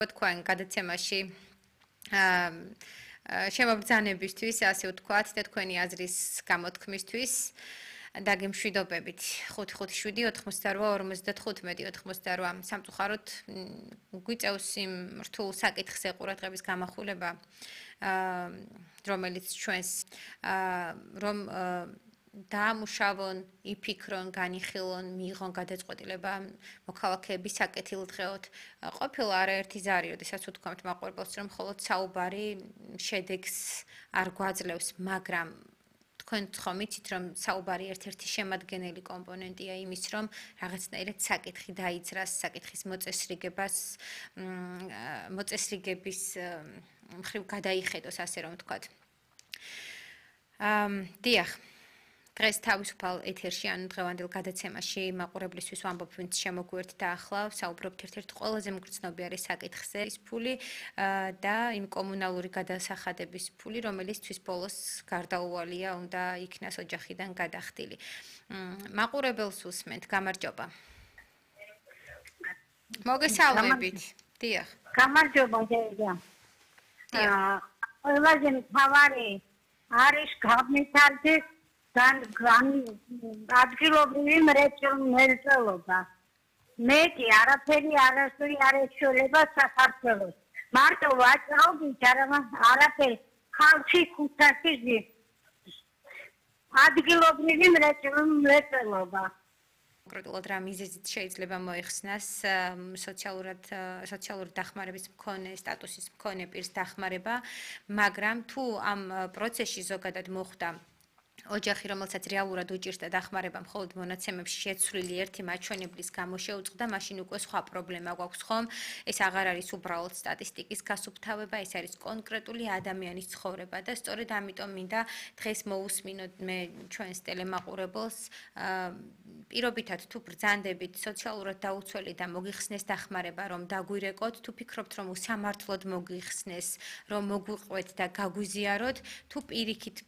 თქვენ გადაცემაში შემოგზანებისთვის, ასე ვთქვათ, და თქვენი აზრის გამოთქმისთვის დაგემშვიდობებით 557-88-55 სამწუხაროდ გვიწევს იმ რთულ საკითხზე ყურადღების გამახვილება, რომელიც ჩვენს რომ დაამუშავონ, იფიქრონ, განიხილონ, მიიღონ გადაწყვეტილება მოქალაქეების საკეთილდღეოდ. ყოფილა არაერთი ზარი, როდესაც ვთქვამთ მაყურებელს, რომ მხოლოდ საუბარი შედეგს არ გვაძლევს, მაგრამ თქვენ ხომ იცით, რომ საუბარი ერთ-ერთი შემადგენელი კომპონენტია იმის, რომ რაღაცნაირად საკითხი დაიძრას, საკითხის მოწესრიგების მხრივ გადაიხედოს, ასე რომ ვთქვათ. დიახ. დღეს თავისუფალ ეთერში, ანუ დღევანდელ გადაცემაში მაყურებლისთვის ვამბობ, ვინც შემოგვერთ და ახლა საუბრობთ ერთ-ერთ ყველაზე მგრძნობიარე საკითხზე, ის ფული და იმ კომუნალური გადასახადების ფული, რომელიც თვის ბოლოს გარდაუვალია, უნდა იქნას ოჯახიდან გადახდილი. მაყურებელს უსმენთ, გამარჯობა. მოგესალმებით. დიახ. გამარჯობა, დედა. ყველაზე მთავარი არის გამითარდეს ადგილობრივი მრეწველობა. მეტი არაფერი არასდროს არ ეშველება საქართველოს. მარტო ვაჭრობით არაფერი ხალხი ქუთაისში ადგილობრივი მრეწველობა. კონკრეტულად რა მიზეზით შეიძლება მოიხსნას სოციალური დახმარების მქონე სტატუსის მქონე პირს დახმარება, მაგრამ თუ ამ პროცესში ზოგადად მოხდა ოჯახი, რომელსაც რეალურად უჭირს და დახმარება მხოლოდ მონაცემებში შეცვლილი ერთი მაჩვენებლის გამო შეუწყდა, მაშინ უკვე სხვა პრობლემა გვაქვს ხომ? ეს აღარ არის უბრალოდ სტატისტიკის გასუფთავება, ეს არის კონკრეტული ადამიანის ცხოვრება და სწორედ ამიტომ მინდა დღეს მოусმინოთ მე ჩვენს ტელემაყურებელს პირობითად თუ ბრძანდებით სოციალურად დაუცველი და მოგიხსნეს დახმარება, რომ დაგვირეკოთ, თუ ფიქრობთ, რომ უსამართლოდ მოგიხსნეს, რომ მოგვიყვეთ და გაგვიზიაროთ, თუ პირიქით